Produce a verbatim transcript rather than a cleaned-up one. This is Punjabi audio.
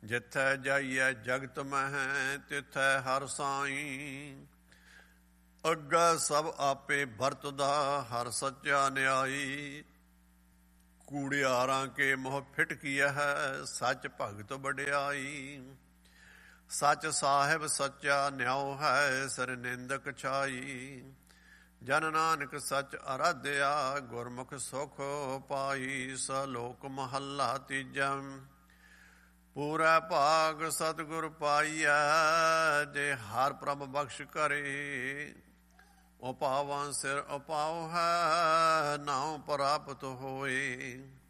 ਜਿੱਥੈ ਜਾਈਐ ਜਗਤ ਮਹਿ ਤਿਥੈ ਹਰ ਸਾਈ। ਅੱਗਾ ਸਭ ਆਪੇ ਵਰਤਦਾ ਹਰ ਸੱਚਾ ਨਿਆਈ। ਕੂੜਿਆਰਾਂ ਕੇ ਮੋਹ ਫਿਟਕੀਆ ਹੈ ਸੱਚ ਭਗਤ ਵਡਿਆਈ। ਸੱਚ ਸਾਹਿਬ ਸੱਚਾ ਨਿਆਉ ਹੈ ਸਿਰ ਨਿੰਦਕ ਛਾਈ। ਜਨ ਨਾਨਕ ਸੱਚ ਅਰਾਧਿਆ ਗੁਰਮੁਖ ਸੁਖ ਪਾਈ। ਸਲੋਕ ਮਹੱਲਾ ਤੀਜਾ। ਪੂਰਾ ਭਾਗ ਸਤਿਗੁਰ ਪਾਈਐ ਜੇ ਹਰ ਪ੍ਰਭ ਬਖਸ਼ ਕਰੇ। ਉਪਾਵਾਂ ਸਿਰ ਉਪਾਉ ਹੈ ਨਾਉ ਪ੍ਰਾਪਤ ਹੋਏ।